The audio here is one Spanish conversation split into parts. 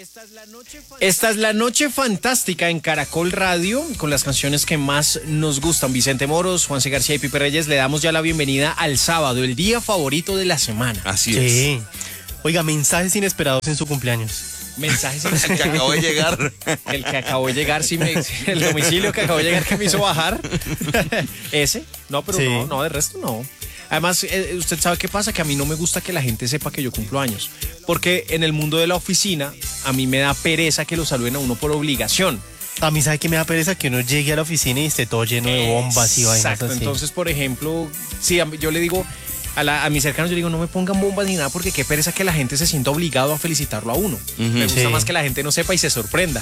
Esta es la noche fantástica en Caracol Radio con las canciones que más nos gustan. Vicente Moros, Juanse García y Pipe Reyes, le damos ya la bienvenida al sábado, el día favorito de la semana. Así es. Sí. Oiga, mensajes inesperados en su cumpleaños. Mensajes El que acabó de llegar. El que acabó de llegar, el domicilio que acabó de llegar que me hizo bajar. Ese, no, pero sí. no, de resto no. Además, usted sabe qué pasa, que a mí no me gusta que la gente sepa que yo cumplo años. Porque en el mundo de la oficina, a mí me da pereza que lo saluden a uno por obligación. A mí, ¿sabe qué me da pereza? Que uno llegue a la oficina y esté todo lleno de bombas y vainas así. Entonces, por ejemplo, sí, yo le digo a mis cercanos, yo digo, no me pongan bombas ni nada, porque qué pereza que la gente se sienta obligado a felicitarlo a uno. Me gusta más que la gente no sepa y se sorprenda.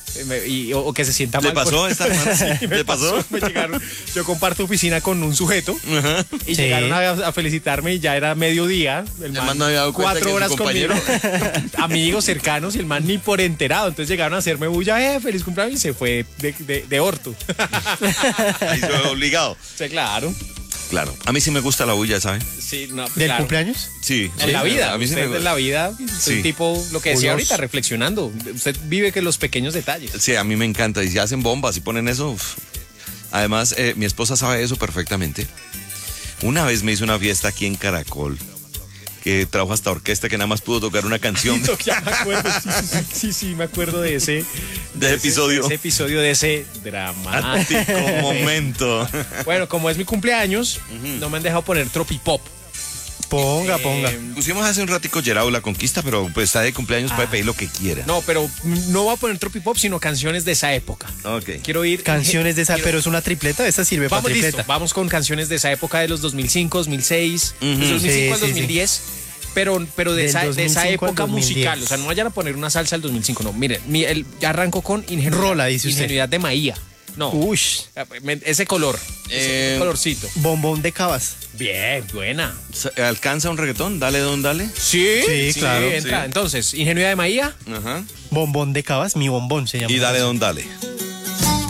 O que se sienta mal. ¿Le pasó esta semana? Sí, ¿le pasó? Me llegaron, yo comparto oficina con un sujeto y llegaron a felicitarme y ya era mediodía. El man no había dado cuenta 4 horas compañero. conmigo, amigos cercanos, y el man ni por enterado. Entonces llegaron a hacerme bulla, feliz cumpleaños, y se fue de orto. Ahí se fue obligado. Sí, claro. Claro. A mí sí me gusta la bulla, ¿sabe? Sí, no, ¿Del claro. cumpleaños? Sí. En la vida, A mí sí usted me en la vida, Sí. un tipo, lo que decía Curioso. ahorita, reflexionando. Usted vive que los pequeños detalles. Sí, a mí me encanta. Y si hacen bombas y ponen eso. Uf. Además, mi esposa sabe eso perfectamente. Una vez me hizo una fiesta aquí en Caracol, que trajo hasta orquesta, que nada más pudo tocar una canción. Ya me acuerdo, sí, me acuerdo de ese episodio. Ese episodio de ese dramático momento. Bueno, como es mi cumpleaños, no me han dejado poner tropipop. Ponga. Pusimos hace un ratico Gerao La Conquista, pero pues está de cumpleaños, puede pedir lo que quiera. No, pero no voy a poner tropipop, sino canciones de esa época. Ok. Quiero ir. Canciones de esa, pero es una tripleta, esa sirve para Vamos, tripleta. listo, vamos con canciones de esa época de los 2005, 2006, Ujú. de 2005 al Sí, 2010. Pero de Del esa 2005 al época 2010. musical. O sea, no vayan a poner una salsa del 2005, no. Miren, ya arranco con Rola, dice usted. Ingenuidad de Maía. No, Ush, ese color, ese colorcito. bombón de cabas. Bien, buena. ¿Alcanza un reggaetón? Dale, don, dale. Sí, claro. Entra. Sí. Entonces, Ingenuidad de Maía. Ajá. Bombón de cabas, mi bombón se llama. Y dale, don, dale.